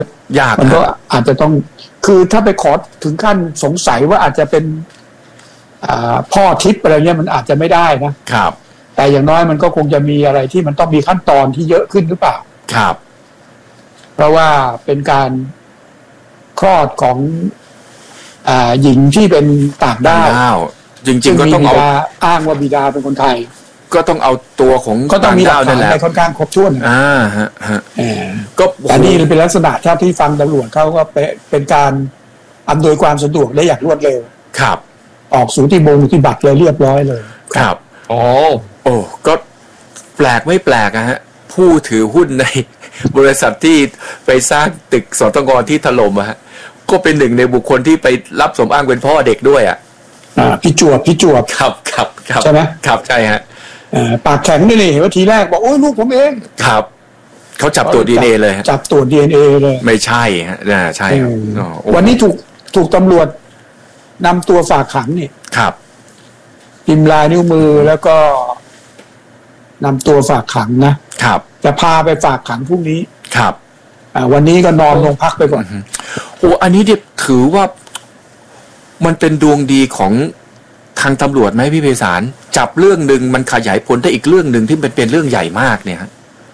ยากมันก็อาจจะต้องคือถ้าไปขอถึงขั้นสงสัยว่าอาจจะเป็นพ่อทิพย์อะไรเงี้ยมันอาจจะไม่ได้นะครับแต่อย่างน้อยมันก็คงจะมีอะไรที่มันต้องมีขั้นตอนที่เยอะขึ้นหรือเปล่าครับเพราะว่าเป็นการคลอดของหญิงที่เป็นต่างด้าวจริงๆก็ต้องเอาอ้างว่าบิดาเป็นคนไทยก็ต้องเอาตัวของก็ต้องมีหลักฐานในค่อนข้างครบถ้วนก็แต่นี่เป็นลักษณะที่ฟังตำรวจเขาก็เป็นการอำนวยความสะดวกได้อย่างรวดเร็วครับออกสูติบัตรเลยเรียบร้อยเลยครับโอ้ก็แปลกไม่แปลกฮะผู้ถือหุ้นในบริษัทที่ไปสร้างตึกสตง.ที่ถล่มฮะก็เป็นหนึ่งในบุคคลที่ไปรับสมอ้างเป็นพ่อเด็กด้วยพี่จวบครับใช่ไหมครับใช่ฮะปากแข็งนี่เห็นว่าทีแรกบอกโอ้ยลูกผมเองครับเขาจับตรวจ DNA เลยจับตรวจ DNA เลยไม่ใช่ฮะใช่วันนี้ถูกตำรวจนำตัวฝากขังนี่ครับพิมพ์ลายนิ้วมือแล้วก็นำตัวฝากขังนะครับจะพาไปฝากขังพรุ่งนี้ครับวันนี้ก็นอนโรงพักไปก่อนโอ้อันนี้เด็กถือว่ามันเป็นดวงดีของทางตำรวจไหมพี่ไพศาลจับเรื่องหนึ่งมันขยายผลได้อีกเรื่องหนึ่งที่เป็นเรื่องใหญ่มากเนี่ย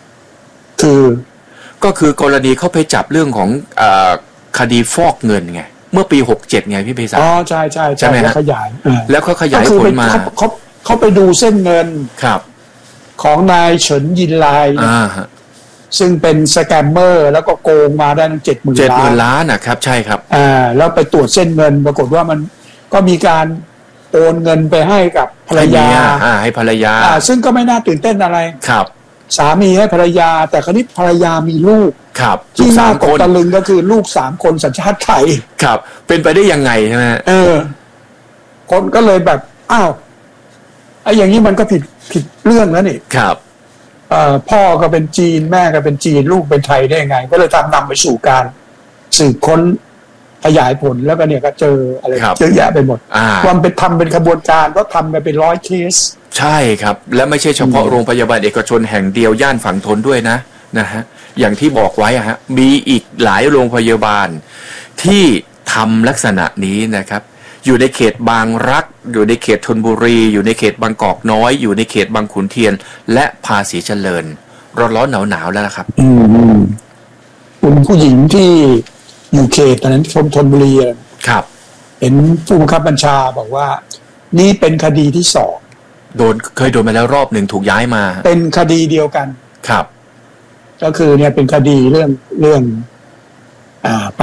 ก็คือกรณีเขาไปจับเรื่องของคดีฟอกเงินไงเมื่อปี67ไงพี่ไพศาลใช่ไหมฮะขยายแล้วเขาขยายผลมาเขาไปดูเส้นเงินครับของนายเฉินยินไลซึ่งเป็นสแกมเมอร์แล้วก็โกงมาได้ตั้ง70,000 ล้านนะครับใช่ครับแล้วไปตรวจเส้นเงินปรากฏว่ามันก็มีการโอนเงินไปให้กับภรรยาให้ภรรยาซึ่งก็ไม่น่าตื่นเต้นอะไรครับสามีให้ภรรยาแต่คราวนี้ภรรยามีลูกครับที่น่าตกตะลึงก็คือลูก3 คนสัญชาติไทยครับเป็นไปได้ยังไงใช่ไหมคนก็เลยแบบอ้าวไอ้อย่างนี้มันก็ผิดเรื่องแล้วนี่ครับพ่อก็เป็นจีนแม่ก็เป็นจีนลูกเป็นไทยได้ยังไงก็เลยนำไปสู่การสืบค้นขยายผลแล้วก็เนี่ยก็เจออะไรเยอะแยะไปหมดความเป็นเป็นขบวนการก็ทำกันเป็น100 เคสใช่ครับและไม่ใช่เฉพาะโรงพยาบาลเอกชนแห่งเดียวย่านฝั่งทนด้วยนะฮะอย่างที่บอกไว้ฮะมีอีกหลายโรงพยาบาลที่ทำลักษณะนี้นะครับอยู่ในเขตบางรักอยู่ในเขตธนบุรีอยู่ในเขตบางกอกน้อยอยู่ในเขตบางขุนเทียนและภาษีเจริญร้อนหนาวแล้วนะครับคุณผู้หญิงที่อยู่เขตตอนนั้นธนบุรีครับเห็นผู้บังคับบัญชาบอกว่านี่เป็นคดีที่2 เคยโดนมาแล้วรอบหนึ่งถูกย้ายมาเป็นคดีเดียวกันครับก็คือเนี่ยเป็นคดีเรื่องไป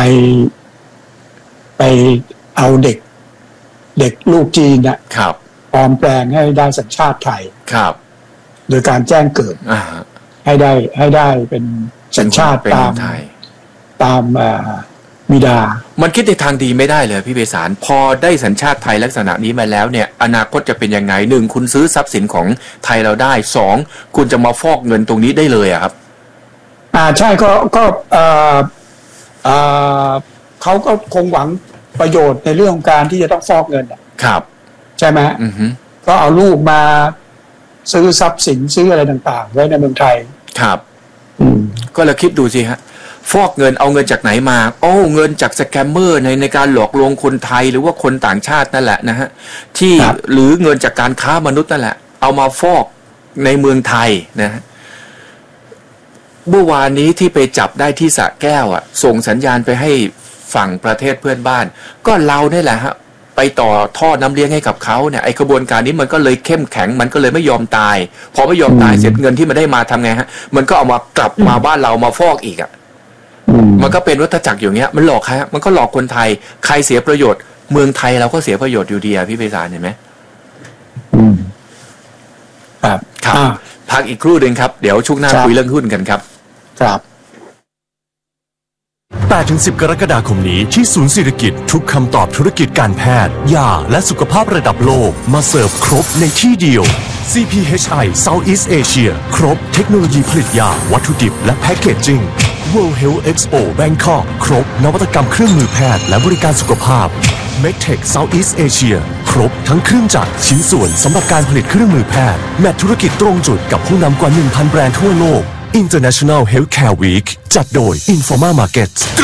เอาเด็กลูกจีนครับปลอมแปลงให้ได้สัญชาติไทยครับโดยการแจ้งเกิดให้ได้เป็นสัญชาติตามบิดามันคิดในทางดีไม่ได้เลยพี่ไพศาลพอได้สัญชาติไทยลักษณะนี้มาแล้วเนี่ยอนาคตจะเป็นยังไง1คุณซื้อทรัพย์สินของไทยเราได้2คุณจะมาฟอกเงินตรงนี้ได้เลยครับใช่ก็เขาก็คงหวังประโยชน์ในเรื่องของการที่จะต้องฟอกเงินครับใช่ไหมก็เอาลูกมาซื้อทรัพย์สินซื้ออะไรต่างๆไว้ในเมืองไทยครับก็เราคิดดูสิฮะฟอกเงินเอาเงินจากไหนมาเงินจากสแกมเมอร์ในการหลอกลวงคนไทยหรือว่าคนต่างชาตินั่นแหละนะฮะที่หรือเงินจากการค้ามนุษย์นั่นแหละเอามาฟอกในเมืองไทยนะฮะเมื่อวานนี้ที่ไปจับได้ที่สระแก้วส่งสัญญาณไปให้ฝั่งประเทศเพื่อนบ้านก็เราเนี่ยแหละฮะไปต่อท่อน้ำเลี้ยงให้กับเขาเนี่ยไอ้กระบวนการนี้มันก็เลยเข้มแข็งมันก็เลยไม่ยอมตายพอไม่ยอมตายเสร็จเงินที่มันได้มาทำไงฮะมันก็เอามากลับมาบ้านเรามาฟอกอีกมันก็เป็นวัฏจักรอย่างเงี้ยมันหลอกใครมันก็หลอกคนไทยใครเสียประโยชน์เมืองไทยเราก็เสียประโยชน์อยู่ดีพี่ไพศาลเห็นไหมครับพักอีกครู่นึงครับเดี๋ยวช่วงหน้าคุยเรื่องหุ้นกันครับครับ 8-10 กรกฎาคมนี้ที่ศูนย์เศรษฐกิจทุกคำตอบธุรกิจการแพทย์ยาและสุขภาพระดับโลกมาเสิร์ฟครบในที่เดียว CPHI Southeast Asia ครบเทคโนโลยีผลิตยาวัตถุดิบและแพคเกจจิ้ง World Health Expo Bangkok ครบนวัตกรรมเครื่องมือแพทย์และบริการสุขภาพ Medtech Southeast Asia ครบทั้งเครื่องจักรชิ้นส่วนสำหรับการผลิตเครื่องมือแพทย์แมทธุรกิจตรงจุดกับผู้นำกว่า 1,000 แบรนด์ทั่วโลก International Healthcare Week จัดโดย Informa Markets